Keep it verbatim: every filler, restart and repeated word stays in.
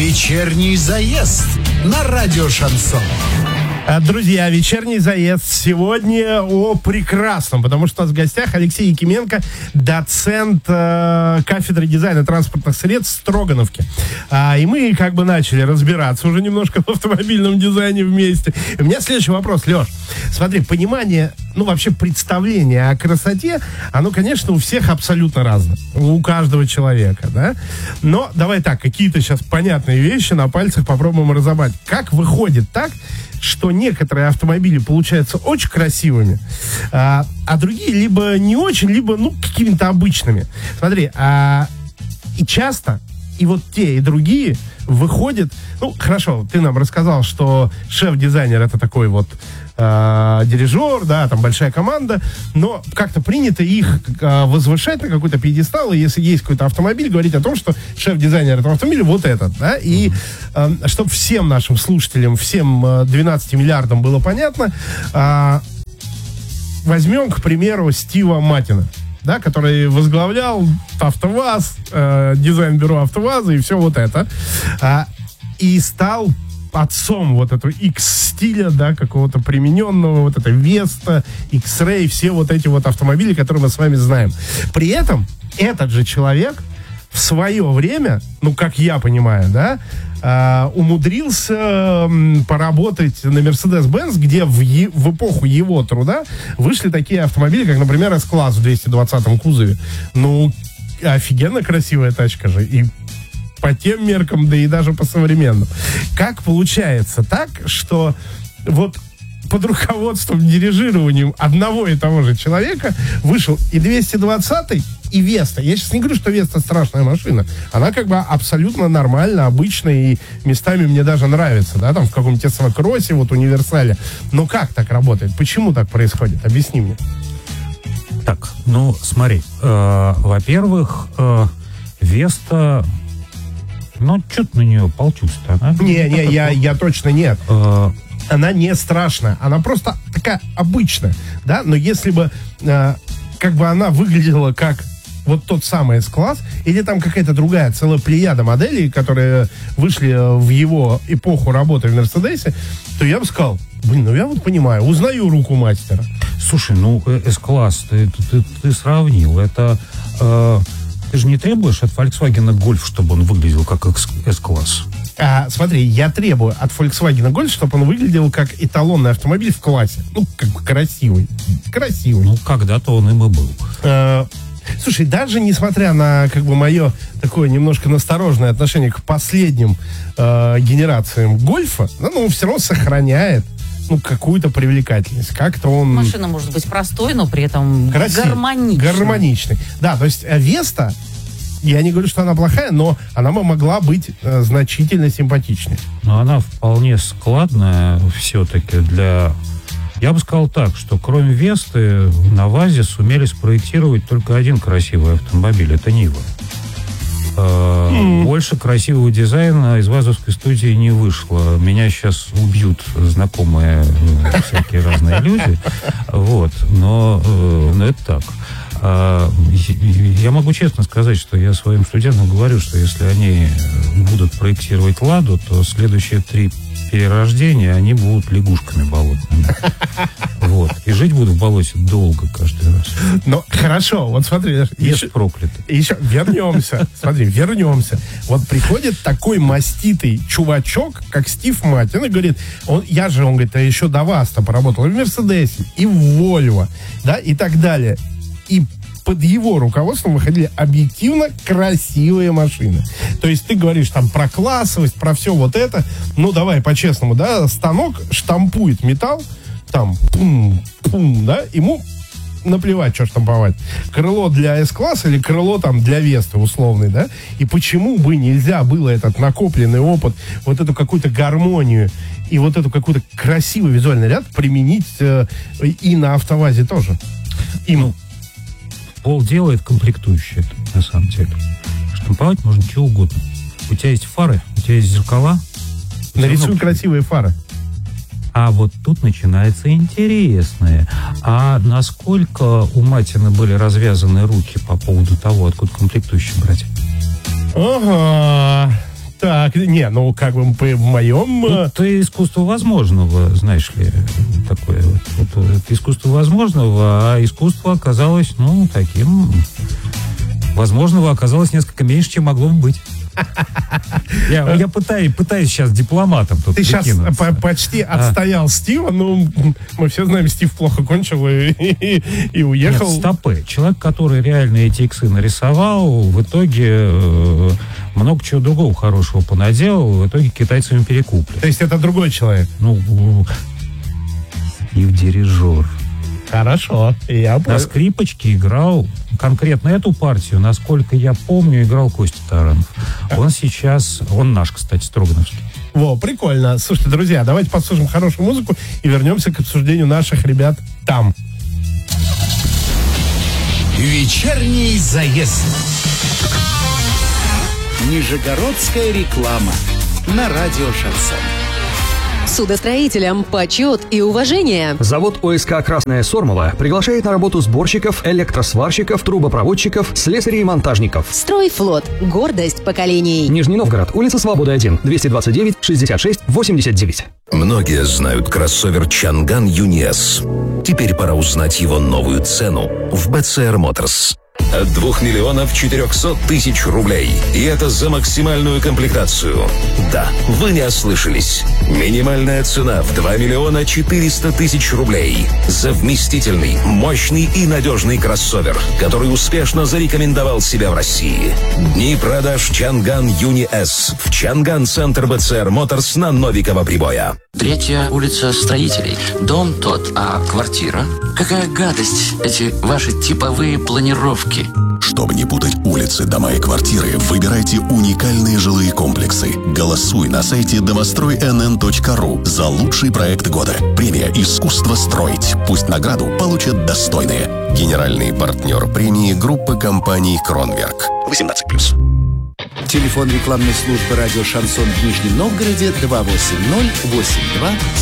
Вечерний заезд на радио Шансон. Друзья, вечерний заезд сегодня о прекрасном, потому что у нас в гостях Алексей Якименко, доцент э, кафедры дизайна транспортных средств в Строгановке. А, и мы как бы начали разбираться уже немножко в автомобильном дизайне вместе. И у меня следующий вопрос, Леш. Смотри, понимание, ну вообще представление о красоте, оно, конечно, у всех абсолютно разное. У каждого человека, да? Но давай так, какие-то сейчас понятные вещи на пальцах попробуем разобрать. Как выходит так, что некоторые автомобили получаются очень красивыми, а, а другие либо не очень, либо, ну, какими-то обычными. Смотри, а, и часто и вот те, и другие выходят... Ну, хорошо, ты нам рассказал, что шеф-дизайнер — это такой вот э, дирижер, да, там большая команда, но как-то принято их э, возвышать на какой-то пьедестал, и если есть какой-то автомобиль, говорить о том, что шеф-дизайнер этого автомобиля вот этот, да, и э, чтобы всем нашим слушателям, всем э, двенадцати миллиардам было понятно, э, возьмем, к примеру, Стива Матина, да, который возглавлял АвтоВАЗ, э, дизайн-бюро АвтоВАЗа и все вот это. А, и стал отцом вот этого X-стиля, да, какого-то примененного, вот это Веста, X-Ray, все вот эти вот автомобили, которые мы с вами знаем. При этом этот же человек в свое время, ну, как я понимаю, да, Uh, умудрился um, поработать на Mercedes-Benz, где в, е- в эпоху его труда вышли такие автомобили, как, например, S-класс в двести двадцатом кузове. Ну, офигенно красивая тачка же. И по тем меркам, да и даже по современным. Как получается так, что вот под руководством, дирижированием одного и того же человека вышел и двести двадцатый, и Веста. Я сейчас не говорю, что Веста страшная машина. Она как бы абсолютно нормальная, обычная, и местами мне даже нравится, да, там в каком-нибудь Тесло-кроссе, вот универсале. Но как так работает? Почему так происходит? Объясни мне. Так, ну, смотри. Э, во-первых, э, Веста... Ну, что-то на нее полчусь-то, она... Не, не, я, я точно нет. Э, Она не страшная, она просто такая обычная, да, но если бы э, как бы она выглядела как вот тот самый S-класс, или там какая-то другая целая плеяда моделей, которые вышли в его эпоху работы в Мерседесе, то я бы сказал, блин, ну я вот понимаю, узнаю руку мастера. Слушай, ну, S-класс, ты, ты, ты сравнил, это... Э, ты же не требуешь от Volkswagen Golf, чтобы он выглядел как S-класс? А, смотри, я требую от Volkswagen Golf, чтобы он выглядел как эталонный автомобиль в классе. Ну, как бы красивый. Красивый. Ну, когда-то он им и был. А, слушай, даже несмотря на, как бы, мое такое немножко настороженное отношение к последним э, генерациям Гольфа, ну, он все равно сохраняет, ну, какую-то привлекательность. Как-то он... Машина может быть простой, но при этом красив... гармоничной. Гармоничный. Да, то есть Веста, я не говорю, что она плохая, но она бы могла быть э, значительно симпатичнее. Но она вполне складная все-таки для... Я бы сказал так, что кроме Весты на ВАЗе сумели спроектировать только один красивый автомобиль. Это Нива. Э, mm. Больше красивого дизайна из ВАЗовской студии не вышло. Меня сейчас убьют знакомые э, всякие разные люди. Вот. Но, э, но это так. Я могу честно сказать, что я своим студентам говорю, что если они будут проектировать «Ладу», то следующие три перерождения они будут лягушками болотными. Вот. И жить буду в болоте долго каждый раз. Ну, хорошо, вот смотри. Еще проклятый. Еще вернемся. Смотри, вернемся. Вот приходит такой маститый чувачок, как Стив Матин, и говорит, он, я же, он говорит, а еще до вас-то поработал и в Мерседесе, и в Вольво, да, и так далее. И под его руководством выходили объективно красивые машины. То есть ты говоришь там про классовость, про все вот это. Ну, давай по-честному, да, станок штампует металл, там, пум-пум, да, ему наплевать, что штамповать. Крыло для S-класса или крыло там для Весты условный, да? И почему бы нельзя было этот накопленный опыт, вот эту какую-то гармонию и вот эту какую-то красивый визуальный ряд применить э, и на АвтоВАЗе тоже? Им... Ну, пол делает комплектующие, на самом деле. Штамповать можно чего угодно. У тебя есть фары, у тебя есть зеркала. Нарисуй красивые фары. А вот тут начинается интересное. А насколько у Матина были развязаны руки по поводу того, откуда комплектующие брать? Ага. Так, не, ну, как бы по моем... Ну, это искусство возможного, знаешь ли, такое вот, вот, вот искусство возможного, а искусство оказалось, ну, таким... Возможного оказалось несколько меньше, чем могло бы быть. Я, я пытаюсь, пытаюсь сейчас дипломатом тут Ты сейчас прикинуться. почти отстоял Стива, ну, мы все знаем, Стив плохо кончил и, и, и уехал. Нет, стопы. Человек, который реально эти иксы нарисовал, в итоге э, много чего другого хорошего понаделал, в итоге китайцами перекуплен. То есть это другой человек? Ну, Стив дирижер. Хорошо, я На понял. скрипочке играл конкретно эту партию, насколько я помню, играл Костя Таранов. Он сейчас, он наш, кстати, строгановский. Во, прикольно. Слушайте, друзья, давайте послушаем хорошую музыку и вернемся к обсуждению наших ребят там. Вечерний заезд. Нижегородская реклама на радио «Шансон». Судостроителям почет и уважение. Завод ОСК «Красная Сормова» приглашает на работу сборщиков, электросварщиков, трубопроводчиков, слесарей и монтажников. Стройфлот. Гордость поколений. Нижний Новгород, улица Свободы один, двести двадцать девять, шестьдесят шесть, восемьдесят девять. Многие знают кроссовер Чанган Юни эс. Теперь пора узнать его новую цену в би си ар Motors. От двух миллионов четырехсот тысяч рублей. И это за максимальную комплектацию. Да, вы не ослышались. Минимальная цена в два миллиона четыреста тысяч рублей. За вместительный, мощный и надежный кроссовер, который успешно зарекомендовал себя в России. Дни продаж Чанган Юни эс в Чанган Центр би си ар Motors на Новикова Прибоя. Третья улица Строителей. Дом тот, а квартира? Какая гадость, эти ваши типовые планировки. Чтобы не путать улицы, дома и квартиры, выбирайте уникальные жилые комплексы. Голосуй на сайте домострой эн эн точка ру за лучший проект года. Премия «Искусство строить». Пусть награду получат достойные. Генеральный партнер премии группы компаний «Кронверк». восемнадцать плюс. Телефон рекламной службы радио «Шансон» в Нижнем Новгороде два восемь ноль восемь два